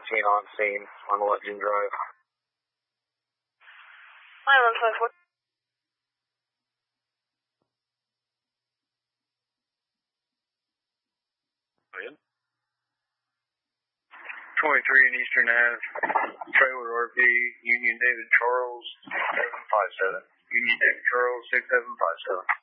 on scene on Legend Drive. Hi, 1154. Oh, yeah. 23 in Eastern Ave, trailer RP, Union David Charles, 6757. Union David Charles, 6757.